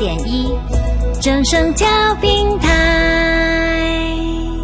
104.1正声调频台。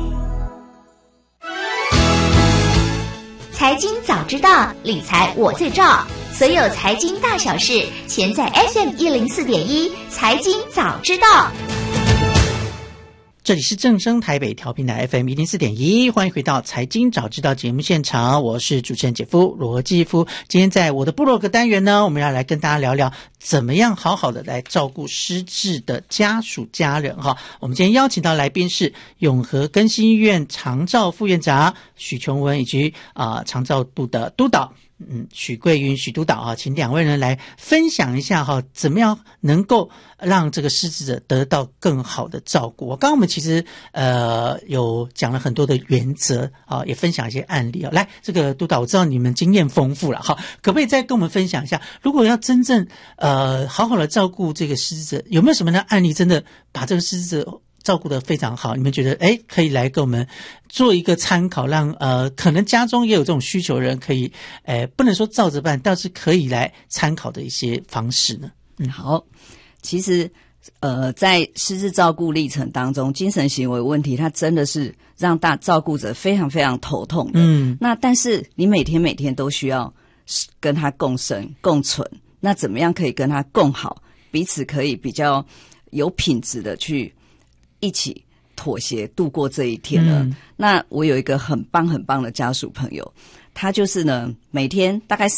财经早知道，理财我最照。所有财经大小事，全在 FM104.1财经早知道。 这里是正声台北调频台 FM104.1，欢迎回到财经早知道节目现场，我是主持人姐夫罗继夫。今天在我的部落格单元呢，我们要来跟大家聊聊怎么样好好的来照顾失智的家属家人哈。我们今天邀请到来宾是永和更新医院长照副院长许琼文以及长照部的督导许桂云许督导啊，请两位人来分享一下哈，怎么样能够让这个失智者得到更好的照顾。刚刚我们其实有讲了很多的原则啊，也分享一些案例啊。来，这个督导，我知道你们经验丰富了，好，可不可以再跟我们分享一下，如果要真正好好的照顾这个失智者，有没有什么样的案例真的把这个失智者照顾得非常好，你们觉得可以来跟我们做一个参考，让可能家中也有这种需求的人可以不能说照着办，但是可以来参考的一些方式呢？ 好，其实在失智照顾历程当中，精神行为问题它真的是让照顾者非常非常头痛的。那但是你每天都需要跟他共生共存，那怎么样可以跟他共好，彼此可以比较有品质的去一起妥协度过这一天呢？那我有一个很棒的家属朋友，他就是呢每天大概